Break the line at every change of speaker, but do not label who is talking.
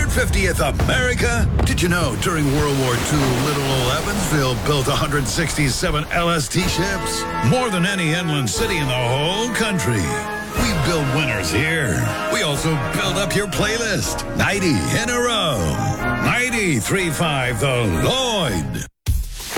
150th America? Did you know during World War II, little old Evansville built 167 LST ships? More than any inland city in the whole country. We build winners here. We also build up your playlist. 90 in a row. 93.5 The Lloyd.